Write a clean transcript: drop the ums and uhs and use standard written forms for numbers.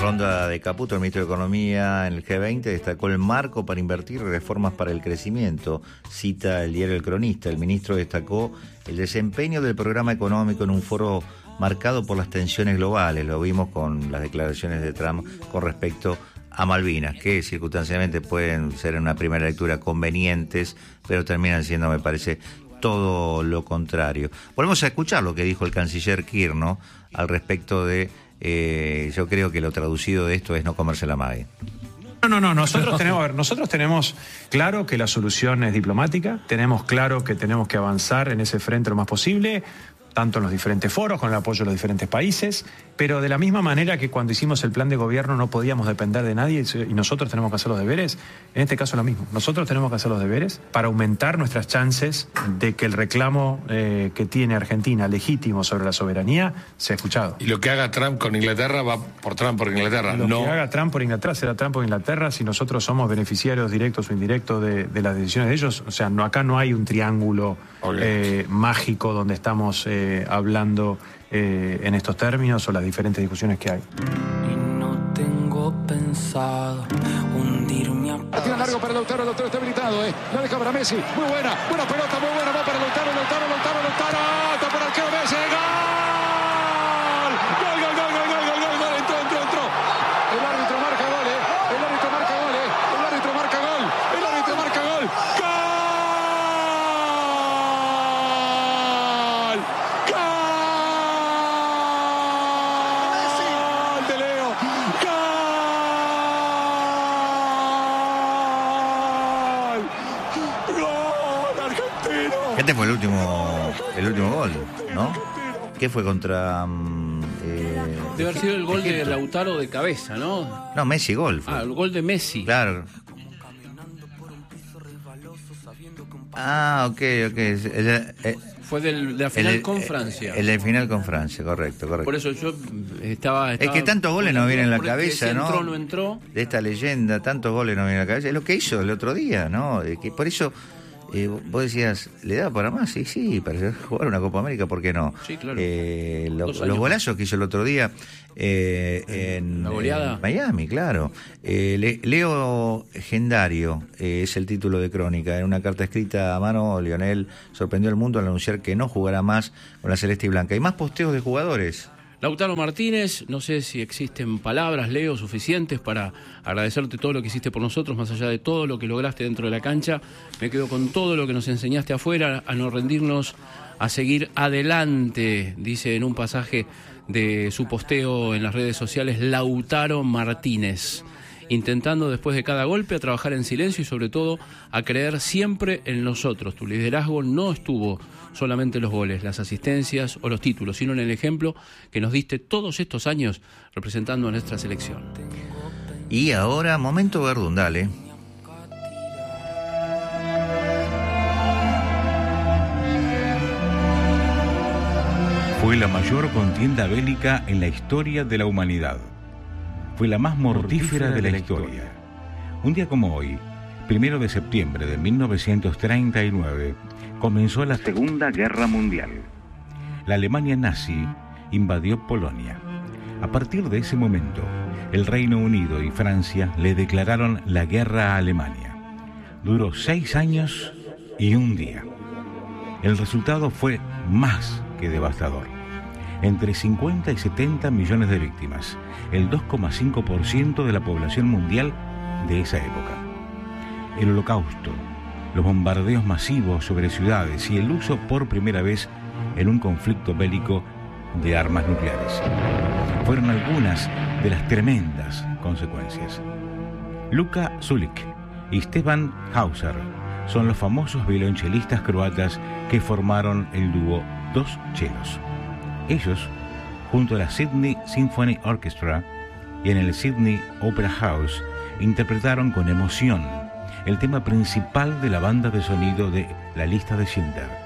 ronda de Caputo, el ministro de Economía en el G20 destacó el marco para invertir reformas para el crecimiento. Cita el diario El Cronista. El ministro destacó el desempeño del programa económico en un foro marcado por las tensiones globales. Lo vimos con las declaraciones de Trump con respecto a Malvinas, que circunstancialmente pueden ser en una primera lectura convenientes, pero terminan siendo, me parece, todo lo contrario. Volvemos a escuchar lo que dijo el canciller Kirr, ¿no?, al respecto de... yo creo que lo traducido de esto es no comerse la mague. No, nosotros tenemos claro que la solución es diplomática, tenemos claro que tenemos que avanzar en ese frente lo más posible, tanto en los diferentes foros, con el apoyo de los diferentes países, pero de la misma manera que cuando hicimos el plan de gobierno no podíamos depender de nadie y nosotros tenemos que hacer los deberes, en este caso lo mismo. Nosotros tenemos que hacer los deberes para aumentar nuestras chances de que el reclamo que tiene Argentina legítimo sobre la soberanía sea escuchado. Y lo que haga Trump con Inglaterra va por Trump por Inglaterra. Lo que haga Trump por Inglaterra será Trump por Inglaterra si nosotros somos beneficiarios directos o indirectos de las decisiones de ellos. O sea, acá no hay un triángulo mágico donde estamos hablando en estos términos o las diferentes discusiones que hay. Y no tengo pensado hundirme a... Tira largo para Lautaro está habilitado, la deja para Messi, buena pelota, muy buena, va para Lautaro, está por arquero Messi, ¡gol! Entró. El árbitro marca gol, Este fue el último gol, ¿no? ¿Qué fue contra...? Debe haber sido el gol de Lautaro de cabeza, ¿no? No, Messi gol fue. El gol de Messi. Claro. Ok. Fue de la final con Francia. El del final con Francia, correcto. Por eso yo estaba es que tantos goles nos vienen en la cabeza, ¿no? Entró, no entró. De esta leyenda, tantos goles nos vienen en la cabeza. Es lo que hizo el otro día, ¿no? Que por eso... vos decías, ¿le da para más? Sí, para jugar una Copa América, ¿por qué no? Sí, claro. Los golazos que hizo el otro día en Miami, claro. Leo Gendario es el título de crónica. En una carta escrita a mano, Lionel sorprendió al mundo al anunciar que no jugará más con la celeste y blanca. Hay más posteos de jugadores. Lautaro Martínez, no sé si existen palabras, Leo, suficientes para agradecerte todo lo que hiciste por nosotros, más allá de todo lo que lograste dentro de la cancha. Me quedo con todo lo que nos enseñaste afuera, a no rendirnos, a seguir adelante, dice en un pasaje de su posteo en las redes sociales Lautaro Martínez, intentando después de cada golpe a trabajar en silencio y sobre todo a creer siempre en nosotros. Tu liderazgo no estuvo solamente en los goles, las asistencias o los títulos, sino en el ejemplo que nos diste todos estos años representando a nuestra selección. Y ahora, momento Verdún, dale. Fue la mayor contienda bélica en la historia de la humanidad. Fue la más mortífera de la historia. Un día como hoy, 1 de septiembre de 1939, comenzó la Segunda Guerra Mundial. La Alemania nazi invadió Polonia. A partir de ese momento, el Reino Unido y Francia le declararon la guerra a Alemania. Duró 6 años y un día. El resultado fue más que devastador. Entre 50 y 70 millones de víctimas, el 2,5% de la población mundial de esa época. El Holocausto, los bombardeos masivos sobre ciudades y el uso por primera vez en un conflicto bélico de armas nucleares fueron algunas de las tremendas consecuencias. Luka Sulik y Stefan Hauser son los famosos violonchelistas croatas que formaron el dúo Dos Chelos. Ellos, junto a la Sydney Symphony Orchestra y en el Sydney Opera House, interpretaron con emoción el tema principal de la banda de sonido de La Lista de Schindler,